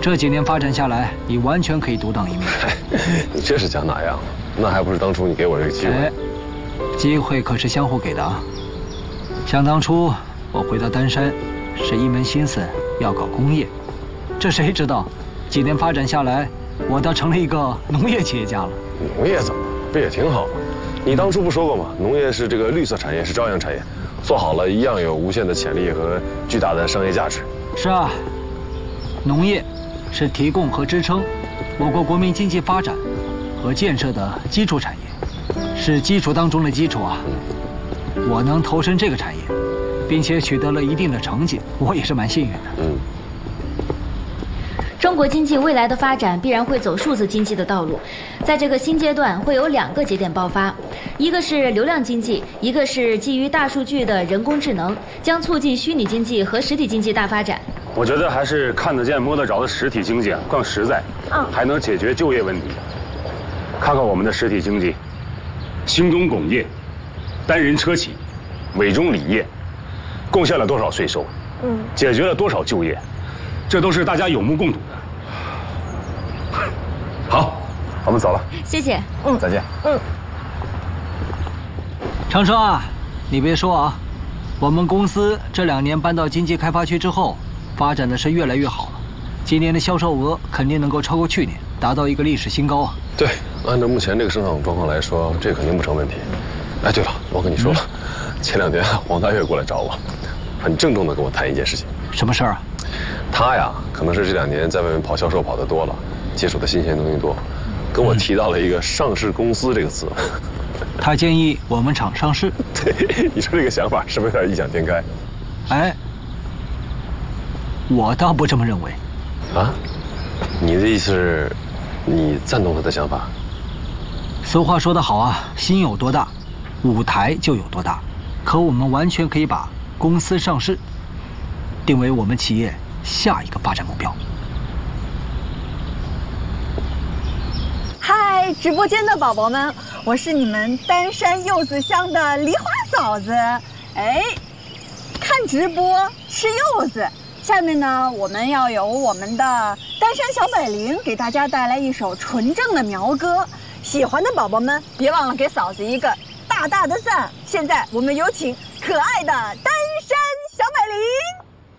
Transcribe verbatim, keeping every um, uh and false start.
这几年发展下来，你完全可以独当一面。 你这是讲哪样？那还不是当初你给我这个机会？ 哎，机会可是相互给的啊。想当初我回到丹山，是一门心思要搞工业，这谁知道，几年发展下来，我倒成了一个农业企业家了。 农业怎么不也挺好吗？你当初不说过吗？农业是这个绿色产业，是朝阳产业，做好了一样有无限的潜力和巨大的商业价值。 是啊，农业是提供和支撑我国国民经济发展和建设的基础产业，是基础当中的基础啊。我能投身这个产业，并且取得了一定的成绩，我也是蛮幸运的。 嗯。 中国经济未来的发展必然会走数字经济的道路，在这个新阶段会有两个节点爆发，一个是流量经济，一个是基于大数据的人工智能，将促进虚拟经济和实体经济大发展。 我觉得还是看得见摸得着的实体经济啊更实在，嗯，还能解决就业问题。看看我们的实体经济，兴中工业、单人车企、委中锂业，贡献了多少税收？嗯，解决了多少就业？这都是大家有目共睹的。好，我们走了。 谢谢。 嗯，再见。嗯。 长生啊，你别说啊，我们公司这两年搬到经济开发区之后，发展的是越来越好了。今年的销售额肯定能够超过去年，达到一个历史新高啊。 对，按照目前这个生产状况来说，这肯定不成问题。哎，对了，我跟你说了，嗯、前两天黄大岳过来找我，很郑重地跟我谈一件事情。 什么事儿啊？ 他呀，可能是这两年在外面跑销售跑得多了，接触的新鲜东西多，跟我提到了一个上市公司这个词。 他建议我们厂上市。 对，你说这个想法是不是有点异想天开？ 哎，我倒不这么认为。 啊？你的意思是，你赞同他的想法？ 俗话说得好啊，心有多大，舞台就有多大。可我们完全可以把公司上市定为我们企业下一个发展目标。 嗨，直播间的宝宝们，我是你们丹山柚子乡的梨花嫂子。哎，看直播吃柚子。下面呢，我们要由我们的丹山小百灵给大家带来一首纯正的苗歌。喜欢的宝宝们，别忘了给嫂子一个大大的赞。现在我们有请可爱的丹山小百灵。